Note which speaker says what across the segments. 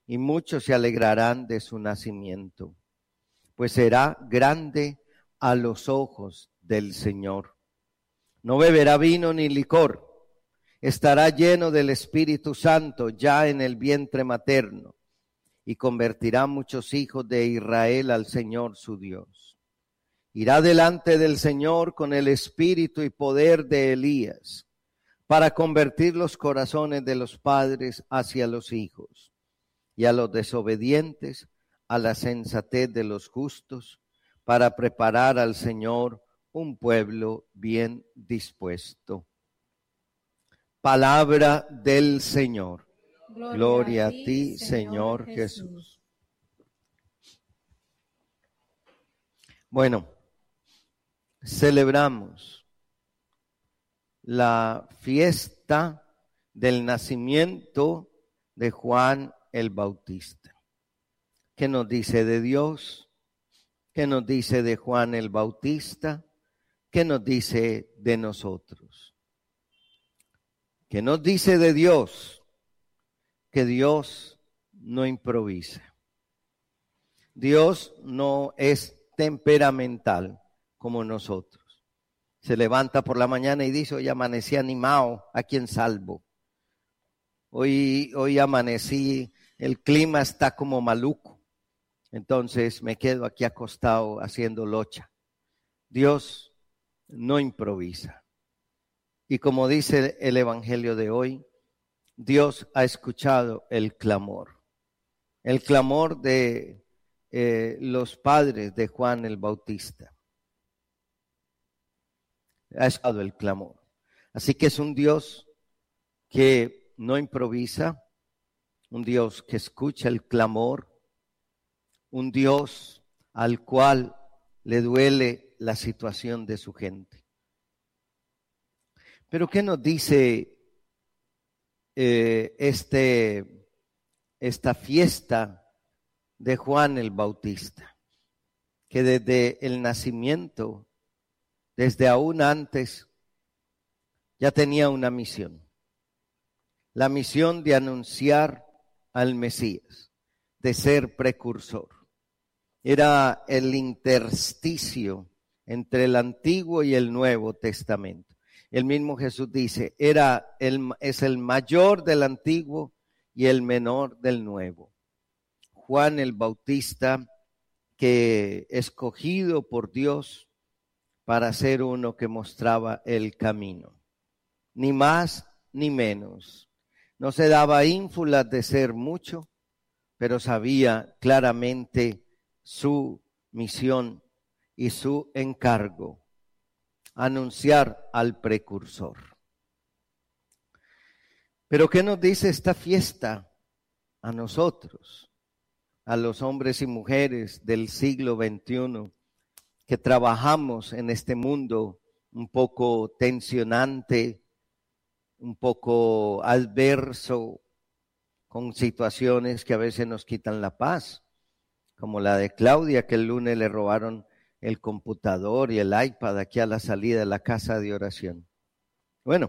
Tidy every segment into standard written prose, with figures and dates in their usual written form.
Speaker 1: y muchos se alegrarán de su nacimiento, pues será grande a los ojos del Señor. No beberá vino ni licor, estará lleno del Espíritu Santo ya en el vientre materno, y convertirá muchos hijos de Israel al Señor su Dios. Irá delante del Señor con el espíritu y poder de Elías, para convertir los corazones de los padres hacia los hijos, y a los desobedientes a la sensatez de los justos, para preparar al Señor un pueblo bien dispuesto. Palabra del Señor. Gloria a ti, Señor Jesús. Bueno, celebramos la fiesta del nacimiento de Juan el Bautista. ¿Qué nos dice de Dios? ¿Qué nos dice de Juan el Bautista? ¿Qué nos dice de nosotros? ¿Qué nos dice de Dios? Que Dios no improvisa. Dios no es temperamental como nosotros. Se levanta por la mañana y dice, hoy amanecí animado, ¿a quién salvo? Hoy amanecí, el clima está como maluco, entonces me quedo aquí acostado haciendo locha. Dios no improvisa. Y como dice el Evangelio de hoy, Dios ha escuchado el clamor de los padres de Juan el Bautista. Ha escuchado el clamor. Así que es un Dios que no improvisa, un Dios que escucha el clamor, un Dios al cual le duele la situación de su gente. Pero ¿qué nos dice esta fiesta de Juan el Bautista? Que desde el nacimiento, desde aún antes, ya tenía una misión. La misión de anunciar al Mesías, de ser precursor. Era el intersticio entre el Antiguo y el Nuevo Testamento. El mismo Jesús dice, es el mayor del Antiguo y el menor del Nuevo. Juan el Bautista, que escogido por Dios para ser uno que mostraba el camino. Ni más ni menos. No se daba ínfulas de ser mucho, pero sabía claramente su misión y su encargo. Anunciar al precursor. Pero ¿qué nos dice esta fiesta a nosotros, a los hombres y mujeres del siglo XXI, que trabajamos en este mundo un poco tensionante, un poco adverso, con situaciones que a veces nos quitan la paz, como la de Claudia, que el lunes le robaron el computador y el iPad aquí a la salida de la casa de oración? Bueno,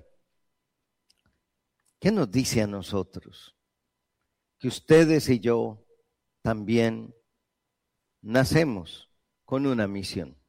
Speaker 1: ¿qué nos dice a nosotros? Que ustedes y yo también nacemos con una misión.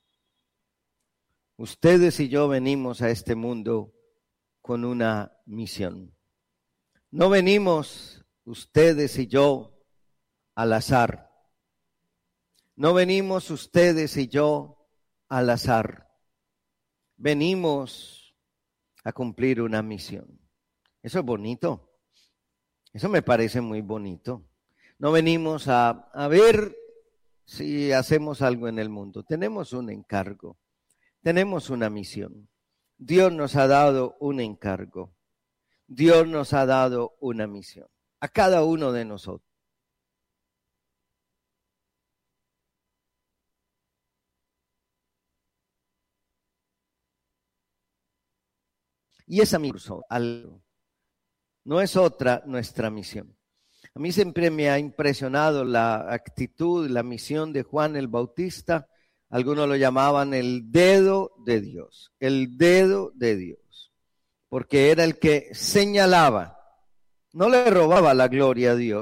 Speaker 1: Ustedes y yo venimos a este mundo con una misión. No venimos ustedes y yo al azar. No venimos ustedes y yo al azar. Venimos a cumplir una misión. Eso es bonito. Eso me parece muy bonito. No venimos a ver si hacemos algo en el mundo. Tenemos un encargo. Tenemos una misión. Dios nos ha dado un encargo. Dios nos ha dado una misión. A cada uno de nosotros. Y esa misión no es otra nuestra misión. A mí siempre me ha impresionado la actitud, la misión de Juan el Bautista. Algunos lo llamaban el dedo de Dios, porque era el que señalaba, no le robaba la gloria a Dios.